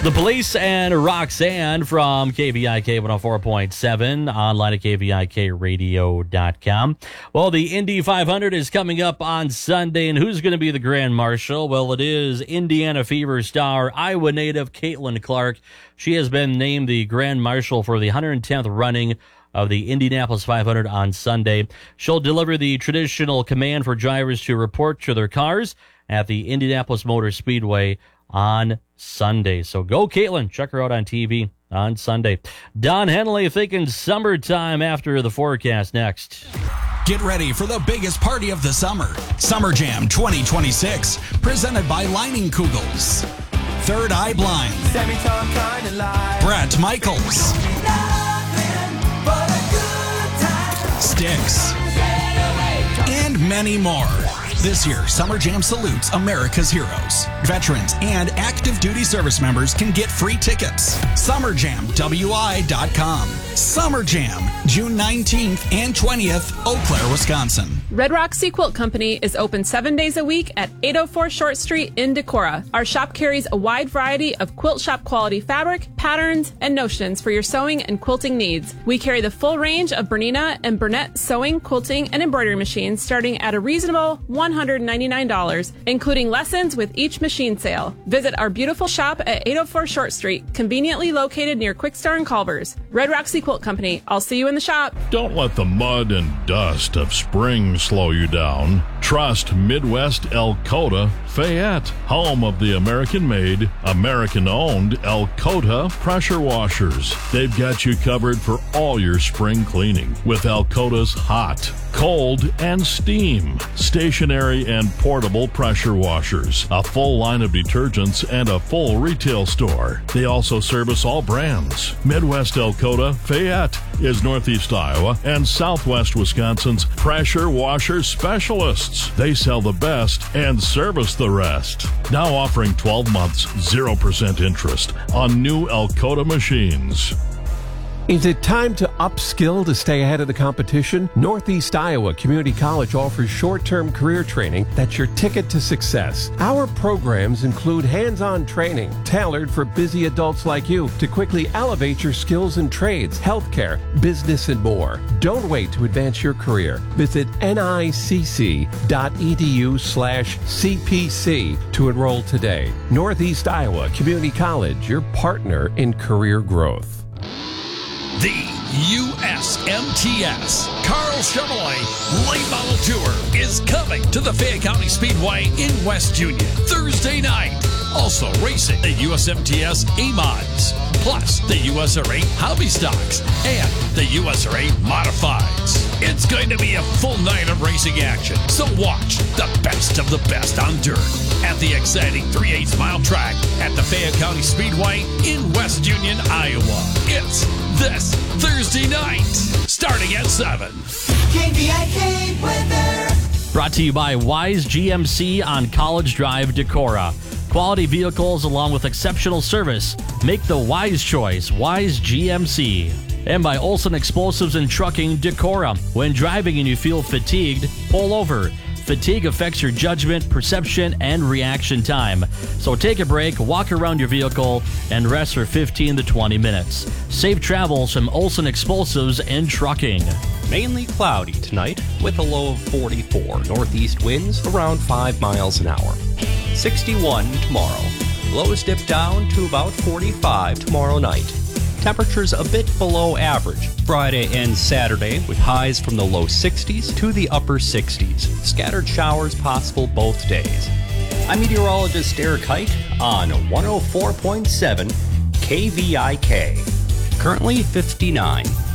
The Police and Roxanne from KVIK 104.7, online at KVIKradio.com. Well, the Indy 500 is coming up on Sunday, and who's going to be the Grand Marshal? Well, it is Indiana Fever star, Iowa native Caitlin Clark. She has been named the Grand Marshal for the 110th running of the Indianapolis 500 on Sunday. She'll deliver the traditional command for drivers to report to their cars at the Indianapolis Motor Speedway on Sunday. So go Caitlin. Check her out on TV on Sunday. Don Henley thinking summertime after the forecast next. Get ready for the biggest party of the summer. Summer Jam 2026, presented by Lining Kugels. Third Eye Blind. Brett Michaels. Styx. And many more. This year, Summer Jam salutes America's heroes. Veterans and active duty service members can get free tickets. SummerJamWI.com. Summer Jam, June 19th and 20th, Eau Claire, Wisconsin. Red Rock Sea Quilt Company is open 7 days a week at 804 Short Street in Decorah. Our shop carries a wide variety of quilt shop quality fabric, patterns, and notions for your sewing and quilting needs. We carry the full range of Bernina and Burnett sewing, quilting, and embroidery machines starting at a reasonable $199, including lessons with each machine sale. Visit our beautiful shop at 804 Short Street, conveniently located near Quickstar and Culver's. Red Rock Sea Quilt Company. I'll see you in the shop. Don't let the mud and dust of spring slow you down. Trust Midwest Elkota Fayette, home of the American-made, American-owned Elkota pressure washers. They've got you covered for all your spring cleaning with Elkota's hot, cold, and steam, stationary and portable pressure washers, a full line of detergents, and a full retail store. They also service all brands. Midwest Elkota Fayette is Northeast Iowa and Southwest Wisconsin's pressure washer specialists. They sell the best and service the rest. Now offering 12 months, 0% interest on new Elkota machines. Is it time to upskill to stay ahead of the competition? Northeast Iowa Community College offers short-term career training that's your ticket to success. Our programs include hands-on training tailored for busy adults like you to quickly elevate your skills in trades, healthcare, business, and more. Don't wait to advance your career. Visit nicc.edu/CPC to enroll today. Northeast Iowa Community College, your partner in career growth. The USMTS Carl Chevrolet Late Model Tour is coming to the Fayette County Speedway in West Union Thursday night. Also racing the USMTS A-Mods, plus the USRA Hobby Stocks and the USRA Modifieds. It's going to be a full night of racing action, so watch the best of the best on dirt at the exciting 3/8 mile track at the Fayette County Speedway in West Union, Iowa. It's this Thursday night, starting at 7. KVIK weather. Brought to you by Wise GMC on College Drive, Decorah. Quality vehicles along with exceptional service. Make the wise choice, Wise GMC. And by Olson Explosives and Trucking, Decorah. When driving and you feel fatigued, pull over. Fatigue affects your judgment, perception, and reaction time. So take a break, walk around your vehicle, and rest for 15 to 20 minutes. Safe travels from Olson Explosives and Trucking. Mainly cloudy tonight with a low of 44. Northeast winds around 5 miles an hour. 61 tomorrow. Lows dip down to about 45 tomorrow night. Temperatures a bit below average Friday and Saturday with highs from the low 60s to the upper 60s. Scattered showers possible both days. I'm meteorologist Eric Height on 104.7 KVIK. Currently 59.